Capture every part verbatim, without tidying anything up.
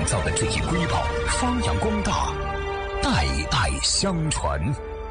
造的这一瑰宝发扬光大，代代相传。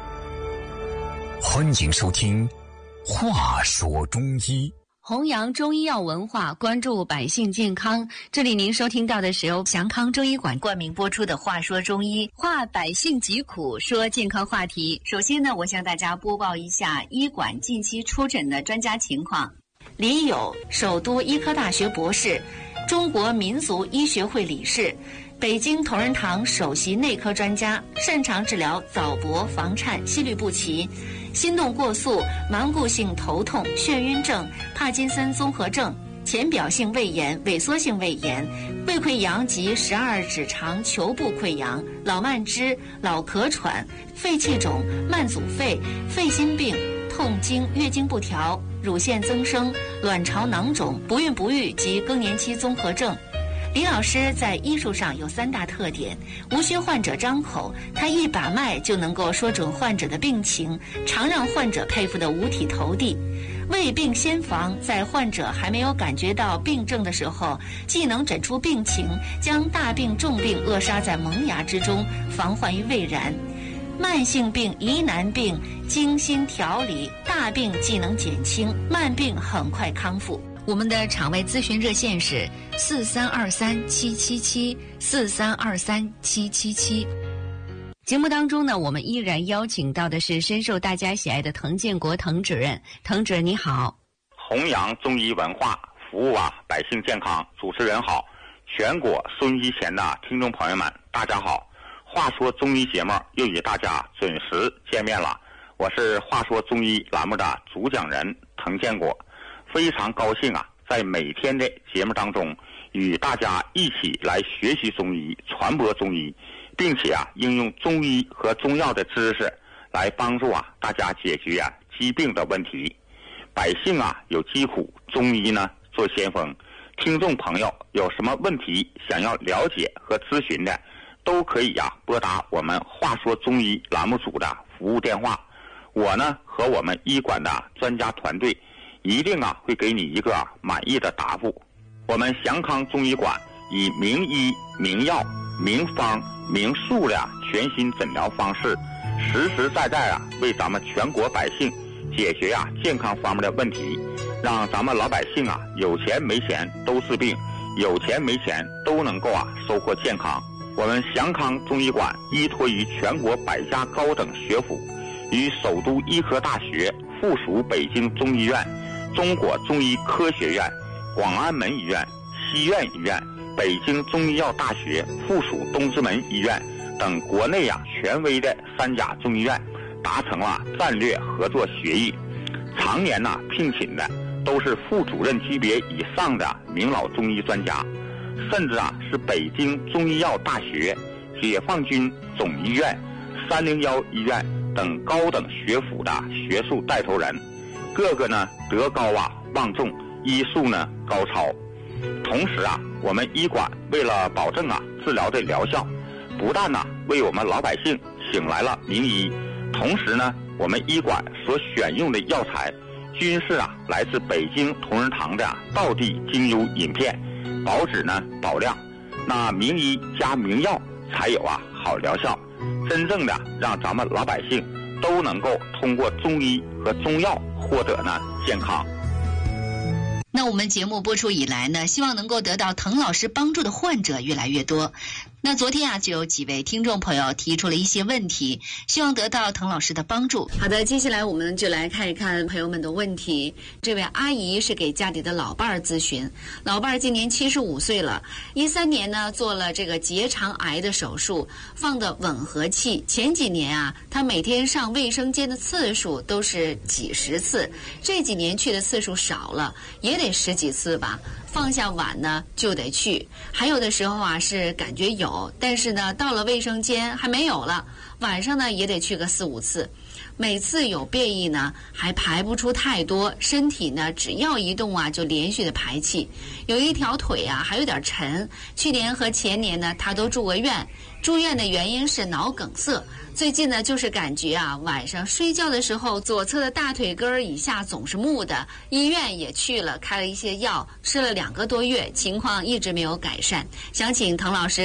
欢迎收听《话说中医》， 弘扬中医药文化，关注百姓健康。这里您收听到的是由祥康中医馆冠名播出的《话说中医》，话百姓疾苦，说健康话题。首先呢，我向大家播报一下医馆近期出诊的专家情况。李友，首都医科大学博士，中国民族医学会理事，北京同仁堂首席内科专家，擅长治疗早搏、房颤、心律不齐、心动过速、顽固性头痛、眩晕症、帕金森综合症、浅表性胃炎、萎缩性胃炎、胃溃疡及十二指肠球部溃疡、老慢支、老咳喘、肺气肿、慢阻肺、肺心病、痛经、月经不调、乳腺增生、卵巢囊肿、不孕不育及更年期综合症。李老师在医术上有三大特点：无需患者张口，他一把脉就能够说准患者的病情，常让患者佩服得五体投地。未病先防，在患者还没有感觉到病症的时候，既能诊出病情，将大病重病扼杀在萌芽之中，防患于未然。慢性病、疑难病精心调理，大病既能减轻，慢病很快康复。我们的场外咨询热线是四三二三七七七四三二三七七七。节目当中呢，我们依然邀请到的是深受大家喜爱的滕建国滕主任。滕主任你好。 弘扬中医文化，服务啊百姓健康。主持人好，全国收音机前的听众朋友们大家好。话说中医节目又与大家准时见面了，我是话说中医栏目的主讲人滕建国，非常高兴啊，在每天的节目当中与大家一起来学习中医，传播中医，并且啊应用中医和中药的知识来帮助啊大家解决啊疾病的问题。百姓啊有疾苦，中医呢做先锋。听众朋友有什么问题想要了解和咨询的，都可以啊拨打我们话说中医栏目组的服务电话，我呢和我们医馆的专家团队一定啊会给你一个满意的答复。我们祥康中医馆以名医、名药、名方、名术的全新诊疗方式，实实在在啊为咱们全国百姓解决啊健康方面的问题，让咱们老百姓啊有钱没钱都治病，有钱没钱都能够啊收获健康。我们祥康中医馆依托于全国百家高等学府，与首都医科大学附属北京中医院、中国中医科学院、广安门医院、西苑医院、北京中医药大学附属东直门医院等国内啊权威的三甲中医院达成了战略合作协议，常年呐、啊、聘请的都是副主任级别以上的名老中医专家，甚至啊是北京中医药大学、解放军总医院、三零幺医院等高等学府的学术带头人，个个呢德高啊望重，医术呢高超。同时啊，我们医馆为了保证啊治疗的疗效，不但呢、啊、为我们老百姓请来了名医，同时呢，我们医馆所选用的药材均是啊来自北京同仁堂的道地精优饮片，保质呢保量。那名医加名药才有啊好疗效，真正的让咱们老百姓都能够通过中医和中药获得呢健康。 那我们节目播出以来呢，希望能够得到滕老师帮助的患者越来越多。那昨天啊，就有几位听众朋友提出了一些问题，希望得到滕老师的帮助。好的，接下来我们就来看一看朋友们的问题。这位阿姨是给家里的老伴儿咨询，老伴儿今年七十五岁了，一三年呢做了这个结肠癌的手术，放的吻合器。前几年啊，她每天上卫生间的次数都是几十次，这几年去的次数少了，也得十几次吧。放下碗呢就得去，还有的时候啊是感觉有，但是呢到了卫生间还没有了，晚上呢也得去个四五次。每次有便意呢还排不出太多，身体呢只要一动啊就连续的排气，有一条腿啊还有点沉，去年和前年呢他都住过院，住院的原因是脑梗塞。最近呢就是感觉啊晚上睡觉的时候左侧的大腿根儿以下总是木的，医院也去了，开了一些药，吃了两个多月，情况一直没有改善。想请滕老师